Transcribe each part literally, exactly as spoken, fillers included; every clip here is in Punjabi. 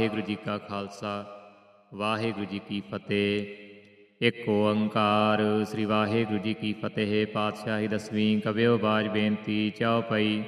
ਵਾਹਿਗੁਰੂ ਜੀ ਕਾ ਖਾਲਸਾ ਵਾਹਿਗੁਰੂ ਜੀ ਕੀ ਫਤਿਹ। ਇੱਕ ਓੰਕਾਰ ਸ੍ਰੀ ਵਾਹਿਗੁਰੂ ਜੀ ਕੀ ਫਤਿਹ। ਪਾਤਸ਼ਾਹੀ ਦਸਵੀਂ ਕਵਿਓ ਬਾਜ ਬੇਨਤੀ ਚਉਪਈ।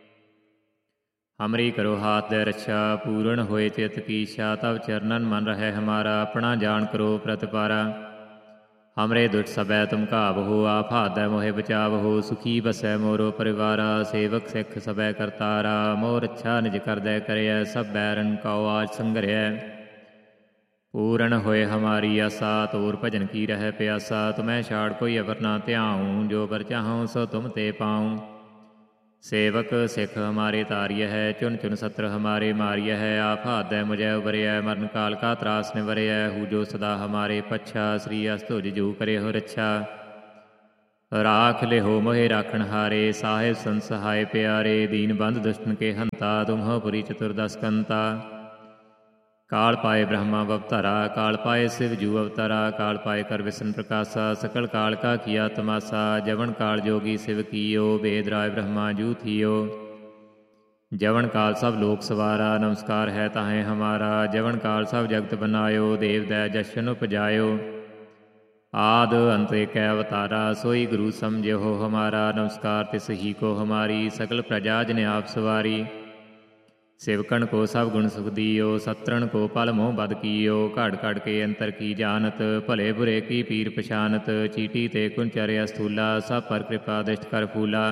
ਹਮਰੀ ਕਰੋ ਹਾਥ ਦੇ ਰੱਛਾ ਪੂਰਨ ਹੋਏ ਚਿਤ ਕੀ ਇੱਛਾ। ਤਬ ਚਰਨਨ ਮਨ ਰਹਿ ਹਮਾਰਾ ਆਪਣਾ ਜਾਣ ਕਰੋ ਪ੍ਰਤਪਾਰਾ। ਹਮਰੇ ਦੁੱਖ ਸਬੈ ਤੁਮ ਘਾਵਹੋ ਆਪ ਹਾਥੈ ਮੋਹਿ ਬਚਾਵਹੋ। ਸੁਖੀ ਬਸੈ ਮੋਰੋ ਪਰਿਵਾਰਾ ਸੇਵਕ ਸਿੱਖ ਸਬੈ ਕਰਤਾਰਾ। ਮੋਰ ਅੱਛਾ ਨਿਜ ਕਰਦੈ ਕਰਿਐ ਸਭ ਬੈਰਨ ਕਉ ਆਜ ਸੰਗਰਿਐ। ਪੂਰਨ ਹੋਏ ਹਮਾਰੀ ਆਸਾ ਤੋਰ ਭਜਨ ਕੀ ਰਹਿ ਪਿਆਸਾ। ਤੁਮੈ ਛਾੜ ਕੋਈ ਅਵਰ ਨਾ ਧਿਆਉ ਜੋ ਬਰ ਚਾਹਉ ਸੋ ਤੁਮ ਤੇ ਪਾਉ। ਸੇਵਕ ਸਿੱਖ ਹਮਾਰੇ ਤਾਰਿਯ ਹੈ ਚੁਨ ਚੁਨ ਸਤਰ ਹਮਾਰੇ ਮਾਰਿਯ ਹੈ। ਆਪ ਹਾਥੈ ਮੁਝੈ ਉਬਰਿਐ ਮਰਨ ਕਾਲ ਕਾ ਤਰਾਸ ਨਿਵਰਿਐ। ਹੂ ਜੋ ਸਦਾ ਹਮਾਰੇ ਪੱਛਾ ਸ੍ਰੀ ਅਸ ਤੁਜ ਜੋ ਕਰਿਓ ਰੱਛਾ। ਰਾਖ ਲਿਹੋ ਮੋਹਿ ਰਾਖਣ ਹਾਰੇ ਸਾਹਿਬ ਸੰਤ ਸਹਾਇ ਪਿਆਰੇ। ਦੀਨ ਬੰਧ ਦੁਸ਼ਟਨ ਕੇ ਹੰਤਾ ਤੁਮਹੁ ਪੁਰੀ ਚਤੁਰਦਸ ਕੰਤਾ। ਕਾਲ ਪਾਏ ਬ੍ਰਹਮਾ ਬਵਤਰਾ ਕਾਲ ਪਾਏ ਸਿਵ ਜੂ ਅਵਤਰਾ। ਕਾਲ ਪਾਏ ਕਰ ਵਿਸ਼ਨ ਪ੍ਰਕਾਸ਼ਾ ਸਕਲ ਕਾਲ ਕਾ ਕੀਆ ਤਮਾਸਾ। ਜਵਨ ਕਾਲ ਜੋਗੀ ਸਿਵ ਕੀਓ ਵੇਦ ਰਾਏ ਬ੍ਰਹਮਾ ਜੂ ਥੀਓ। ਜਵਨ ਕਾਲ ਸਭ ਲੋਕ ਸਵਾਰਾ ਨਮਸਕਾਰ ਹੈ ਤਾਹੇ ਹਮਾਰਾ। ਜਵਨ ਕਾਲ ਸਭ ਜਗਤ ਬਨਾਇਓ ਦੇਵ ਦੈ ਜਸ਼ਨ ਉਪਜਾਇਓ। ਆਦ ਅੰਤ ਏਕੈ ਅਵਤਾਰਾ ਸੋਈ ਗੁਰੂ ਸਮਝਿਓ ਹਮਾਰਾ। ਨਮਸਕਾਰ ਤਿਸ ਹੀ ਕੋ ਹਮਾਰੀ ਸਕਲ ਪ੍ਰਜਾ ਜਨ ਆਪ ਸਵਾਰੀ। ਸੇਵਕਣ ਕੋ ਸਭ ਗੁਣ ਸੁਖ ਦੀਓ ਸਤਰਨ ਕੋ ਪਲ ਮੋਹ ਬਦ ਕੀਓ। ਘੜ ਘੜ ਕੇ ਅੰਤਰ ਕੀ ਜਾਨਤ ਭਲੇ ਬੁਰੇ ਕੀ ਪੀਰ ਪਛਾਨਤ। ਚੀਟੀ ਤੇ ਕੁੰਚਰਿਆ ਸਥੂਲਾ ਸਭ ਪਰ ਕਿਰਪਾ ਦ੍ਰਿਸ਼ਟ ਕਰ ਫੂਲਾ।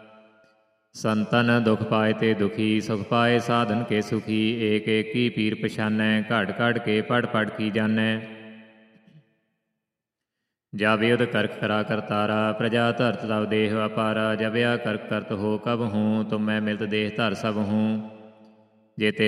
ਸੰਤਨ ਦੁਖ ਪਾਏ ਤੇ ਦੁਖੀ ਸੁਖ ਪਾਏ ਸਾਧਨ ਕੇ ਸੁਖੀ। ਏਕ ਏਕ ਕੀ ਪੀਰ ਪਛਾਨੈ ਘੜ ਘੜ ਕੇ ਪੜ ਪੜ ਕੀ ਜਾਨੈ। ਜਾਵੇ ਉਦ ਕਰਖ ਕਰਾ ਕਰਤਾਰਾ ਪ੍ਰਜਾ ਧਰਤ ਤਵ ਦੇਹ ਅਪਾਰਾ। ਜਬਿਆ ਕਰਕ ਕਰਤ ਹੋ ਕਬ ਹੂੰ ਤੁਮ ਮੈਂ ਮਿਲਤ ਦੇਹ ਧਰ ਸਭ ਹੂੰ। ਜੇਤੇ